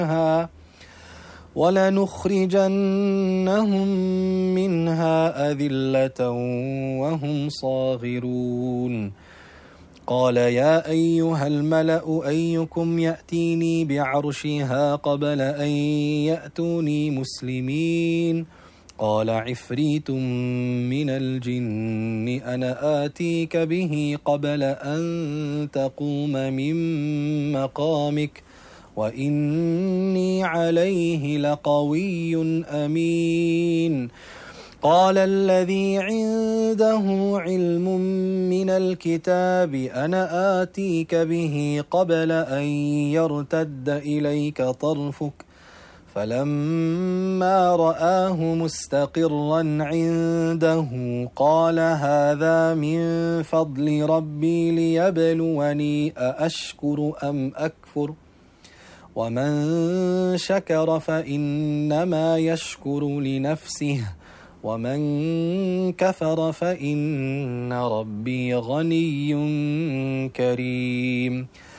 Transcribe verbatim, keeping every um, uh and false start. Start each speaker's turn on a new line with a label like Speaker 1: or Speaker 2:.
Speaker 1: ولنخرجنهم منها أذلة وهم صاغرون. قال يا أيها الملأ أيكم يأتيني بعرشها قبل أن يأتوني مسلمين؟ قال عفريت من الجن أنا آتيك به قبل أن تقوم من مقامك وإني عليه لقوي أمين. قال الذي عنده علم من الكتاب أنا آتيك به قبل أن يرتد إليك طرفك فلما رآه مستقرا عنده قال هذا من فضل ربي ليبلوني أأشكر أم أكفر ومن شكر فإنما يشكر لنفسه ومن كفر فإن ربي غني كريم.